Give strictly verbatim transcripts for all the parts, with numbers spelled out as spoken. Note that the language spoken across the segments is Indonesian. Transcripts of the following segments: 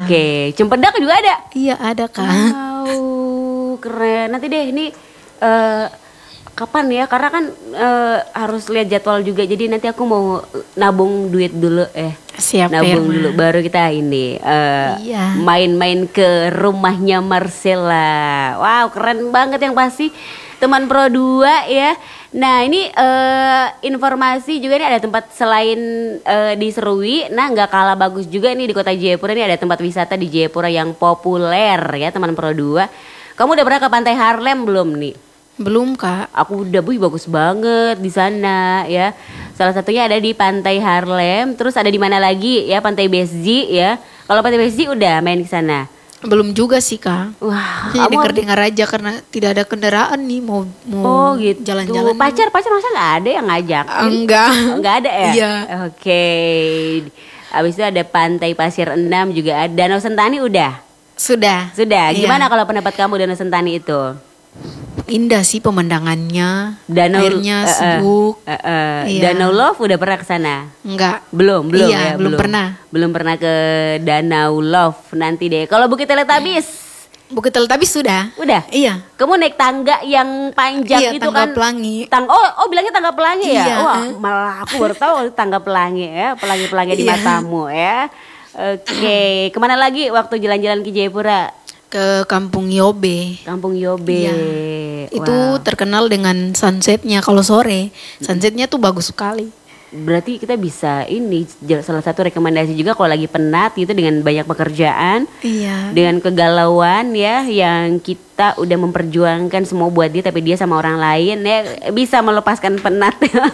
Oke, Cempedak juga ada. Iya ada Kak. Wow, keren. Nanti deh ini uh, kapan ya? Karena kan uh, harus lihat jadwal juga. Jadi nanti aku mau nabung duit dulu eh. Siap Nabung Irma. dulu baru kita ini uh, Iya. main-main ke rumahnya Marcella. Wow, keren banget yang pasti teman Pro dua ya. Nah ini uh, informasi juga nih ada tempat selain uh, di Serui. Nah nggak kalah bagus juga nih di kota Jayapura. Ini ada tempat wisata di Jayapura yang populer ya teman Pro dua. Kamu udah pernah ke Pantai Harlem belum nih? Belum Kak. Aku udah, buih bagus banget di sana ya. Salah satunya ada di Pantai Harlem. Terus ada di mana lagi ya, Pantai Besji ya. Kalau Pantai Besji udah main ke sana? Belum juga sih Kak. Wah, Hanya kamu dengar-dengar aja karena tidak ada kendaraan nih mau mau oh gitu. jalan-jalan. Pacar pacar masa nggak ada yang ngajak? Enggak. Nggak ada ya? Iya. Oke. Abis itu ada Pantai Pasir Enam juga ada. Danau Sentani udah? Sudah. Sudah. Iya. Gimana kalau pendapat kamu Danau Sentani itu? Indah sih pemandangannya. Danau airnya eh, eh, sejuk. eh, eh. Iya. Danau Love udah pernah ke sana? Enggak. Belum, belum Iya, ya, belum pernah. Belum pernah ke Danau Love nanti deh. Kalau Bukit Teletabis, Bukit Teletabis sudah. udah. Iya. Kamu naik tangga yang panjang Iya, itu tangga kan? pelangi. Tang oh, oh bilangnya tangga pelangi ya? Iya. Wah, malah aku baru tahu tangga pelangi ya, pelangi-pelangi di Iya. matamu ya. Oke, kemana lagi waktu jalan-jalan ke Jayapura? Ke Kampung Yobe. Kampung Yobe. Iya. Itu Wow. terkenal dengan sunsetnya kalau sore. Sunsetnya tuh bagus sekali. Berarti kita bisa ini salah satu rekomendasi juga kalau lagi penat gitu dengan banyak pekerjaan, Iya. dengan kegalauan ya yang kita udah memperjuangkan semua buat dia tapi dia sama orang lain ya bisa melepaskan penat.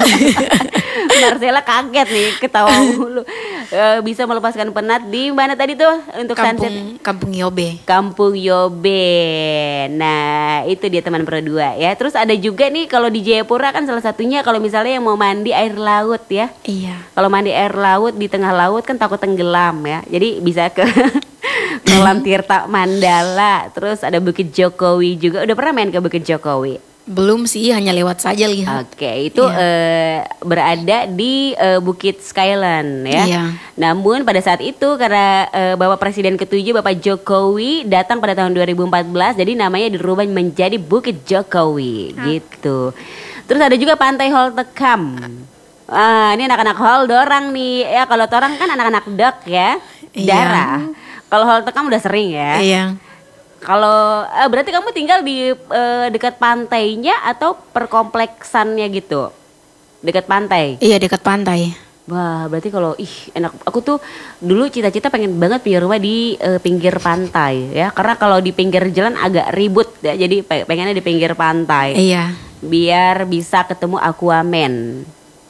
Marcella kaget nih ketawa mulu. E, bisa melepaskan penat di mana tadi tuh untuk sunset? Kampung Kampung Yobe. Kampung Yobe. Nah, itu dia teman Pro dua ya. Terus ada juga nih kalau di Jayapura kan salah satunya kalau misalnya yang mau mandi air laut ya. Iya. Kalau mandi air laut di tengah laut kan takut tenggelam ya. Jadi bisa ke Kolam Tirta Mandala. Terus ada Bukit Jokowi juga. Udah pernah main ke Bukit Jokowi? Belum sih, hanya lewat saja lihat. Oke, itu Iya. eh, berada di eh, Bukit Skyland ya. Iya. Namun pada saat itu karena eh, Bapak Presiden ketujuh Bapak Jokowi datang pada tahun dua ribu empat belas, jadi namanya dirubah menjadi Bukit Jokowi gitu. Terus ada juga Pantai Holtekam. Ah, ini anak-anak hall dorang nih. Ya kalau dorang kan anak-anak dok ya. Iya. Darah. Kalau Holtekam udah sering ya. Iya. Kalau eh, berarti kamu tinggal di eh, dekat pantainya atau perkompleksannya gitu? Dekat pantai. Iya, dekat pantai. Wah, berarti kalau ih enak. Aku tuh dulu cita-cita pengen banget punya rumah di eh, pinggir pantai ya. Karena kalau di pinggir jalan agak ribut ya. Jadi pe- pengennya di pinggir pantai. Iya. Biar bisa ketemu Aquaman.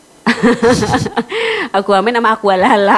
Aquaman sama Aqualala.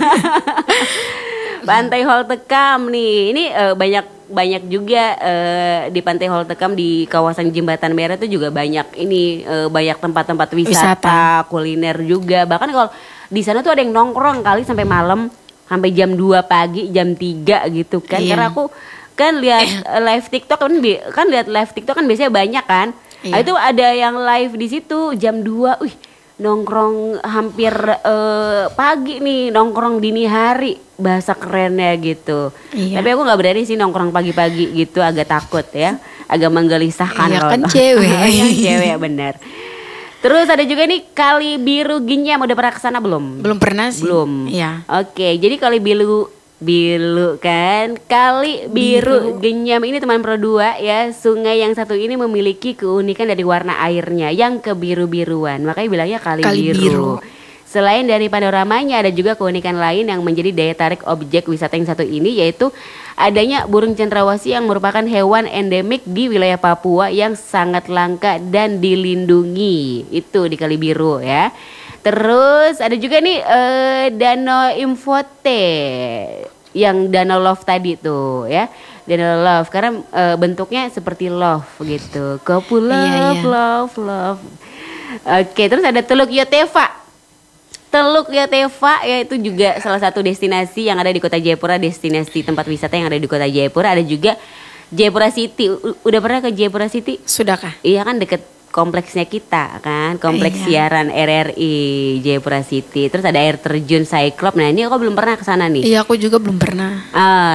Pantai Holtekam nih, ini eh, banyak banyak juga eh, di Pantai Holtekam di kawasan Jembatan Merah itu juga banyak ini eh, banyak tempat-tempat wisata, Wisata. kuliner juga. Bahkan kalau di sana tuh ada yang nongkrong kali sampai malam, sampai jam dua pagi, jam tiga gitu kan. Iya. Karena aku kan lihat eh, live TikTok kan bi- kan lihat live TikTok kan biasanya banyak kan. Nah, Iya. itu ada yang live di situ jam dua, wih nongkrong hampir eh, pagi nih, nongkrong dini hari, bahasa kerennya gitu. Iya. Tapi aku nggak berani sih nongkrong pagi-pagi gitu, agak takut ya, agak menggelisahkan. Iya, kalau- kan cewek. Iya, cewek bener. Terus ada juga nih Kali Biru Ginyam, udah pernah kesana belum? Belum pernah sih. Belum. Iya. Oke, jadi Kali Biru Biru kan, Kali Biru, Biru. Genyam ini teman Pro dua ya. Sungai yang satu ini memiliki keunikan dari warna airnya yang kebiru-biruan. Makanya bilangnya Kali, Kali biru. Biru. Selain dari panoramanya, ada juga keunikan lain yang menjadi daya tarik objek wisata yang satu ini, yaitu adanya burung cendrawasih yang merupakan hewan endemik di wilayah Papua yang sangat langka dan dilindungi. Itu di Kali Biru ya. Terus ada juga nih eh, Danau Imfote yang Danau Love tadi tuh ya. Danau Love karena eh, bentuknya seperti love gitu. Kopu love, Iya, iya. love, love. Oke, terus ada Teluk Yoteva. Teluk Yoteva ya itu juga salah satu destinasi yang ada di Kota Jayapura, destinasi tempat wisata yang ada di Kota Jayapura. Ada juga Jayapura City. U- Udah pernah ke Jayapura City? Sudahkah? Iya kan deket kompleksnya kita kan, kompleks Iya. siaran R R I Jayapura City. Terus ada air terjun Cyclop. Nah ini aku belum pernah ke sana nih. Iya, aku juga belum pernah. Ah,